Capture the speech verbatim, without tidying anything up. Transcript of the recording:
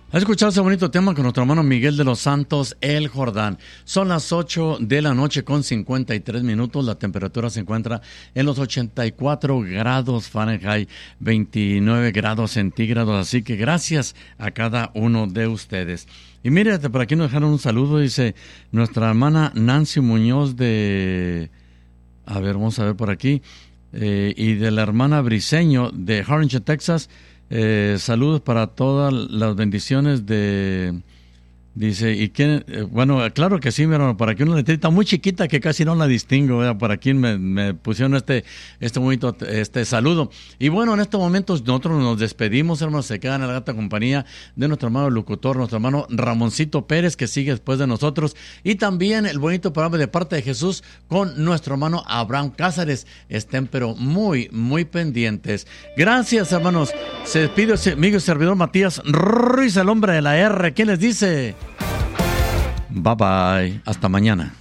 Ha escuchado ese bonito tema con nuestro hermano Miguel de los Santos, El Jordán. Son las ocho de la noche con cincuenta y tres minutos. La temperatura se encuentra en los ochenta y cuatro grados Fahrenheit, veintinueve grados centígrados. Así que gracias a cada uno de ustedes. Y mire, por aquí nos dejaron un saludo. Dice nuestra hermana Nancy Muñoz de... A ver, vamos a ver por aquí. Eh, y de la hermana Briseño de Harlingen, Texas. Eh, saludos para todas las bendiciones de... Dice, ¿y quién? Eh, bueno, claro que sí, mi hermano, por aquí una letrita muy chiquita que casi no la distingo, ¿verdad? Por aquí me, me pusieron este, este momento, este saludo. Y bueno, en estos momentos nosotros nos despedimos, hermanos, se quedan en la grata compañía de nuestro hermano locutor, nuestro hermano Ramoncito Pérez, que sigue después de nosotros, y también el bonito programa de parte de Jesús con nuestro hermano Abraham Cázares. Estén pero muy, muy pendientes. Gracias, hermanos. Se despide su amigo y servidor Matías Ruiz, el hombre de la R. ¿Quién les dice? Bye bye. Hasta mañana.